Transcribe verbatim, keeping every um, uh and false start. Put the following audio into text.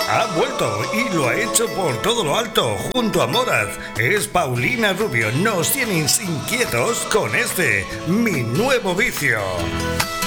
Ha vuelto y lo ha hecho por todo lo alto, junto a Moraz. Es Paulina Rubio, nos tiene inquietos con este, Mi Nuevo Vicio.